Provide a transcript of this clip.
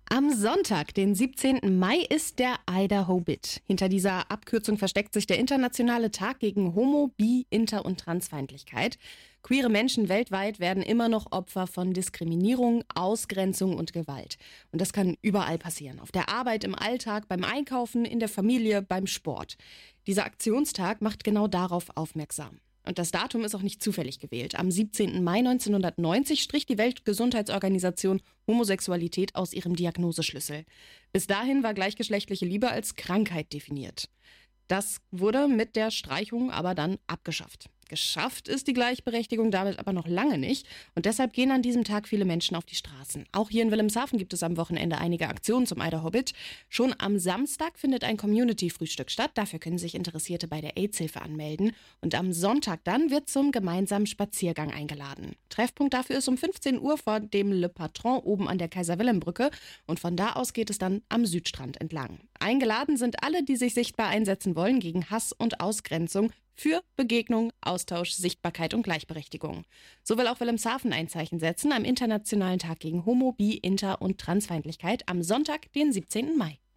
Am Sonntag, den 17. Mai, ist der Idaho Bit. Hinter dieser Abkürzung versteckt sich der internationale Tag gegen Homo-, Bi-, Inter- und Transfeindlichkeit. Queere Menschen weltweit werden immer noch Opfer von Diskriminierung, Ausgrenzung und Gewalt. Und das kann überall passieren. Auf der Arbeit, im Alltag, beim Einkaufen, in der Familie, beim Sport. Dieser Aktionstag macht genau darauf aufmerksam. Und das Datum ist auch nicht zufällig gewählt. Am 17. Mai 1990 strich die Weltgesundheitsorganisation Homosexualität aus ihrem Diagnoseschlüssel. Bis dahin war gleichgeschlechtliche Liebe als Krankheit definiert. Das wurde mit der Streichung aber dann abgeschafft. Geschafft ist die Gleichberechtigung damit aber noch lange nicht. Und deshalb gehen an diesem Tag viele Menschen auf die Straßen. Auch hier in Wilhelmshaven gibt es am Wochenende einige Aktionen zum Idaho Bit. Schon am Samstag findet ein Community-Frühstück statt. Dafür können sich Interessierte bei der AIDS-Hilfe anmelden. Und am Sonntag dann wird zum gemeinsamen Spaziergang eingeladen. Treffpunkt dafür ist um 15 Uhr vor dem Le Patron oben an der Kaiser-Wilhelm-Brücke. Und von da aus geht es dann am Südstrand entlang. Eingeladen sind alle, die sich sichtbar einsetzen wollen gegen Hass und Ausgrenzung, für Begegnung, Austausch, Sichtbarkeit und Gleichberechtigung. So will auch Wilhelmshaven ein Zeichen setzen am Internationalen Tag gegen Homo-, Bi-, Inter- und Transfeindlichkeit am Sonntag, den 17. Mai.